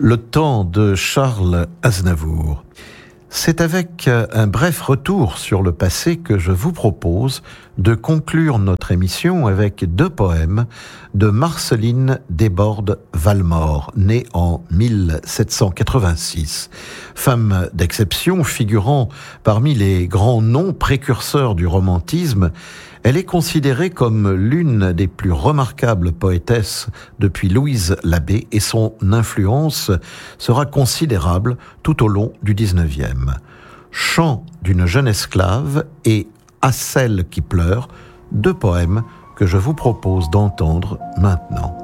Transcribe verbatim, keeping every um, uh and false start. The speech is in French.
Le temps de Charles Aznavour. C'est avec un bref retour sur le passé que je vous propose de conclure notre émission avec deux poèmes de Marceline Desbordes-Valmore, née en mille sept cent quatre-vingt-six. Femme d'exception, figurant parmi les grands noms précurseurs du romantisme, elle est considérée comme l'une des plus remarquables poétesses depuis Louise Labbé et son influence sera considérable tout au long du dix-neuvième. Chant d'une jeune esclave et À celle qui pleure, deux poèmes que je vous propose d'entendre maintenant.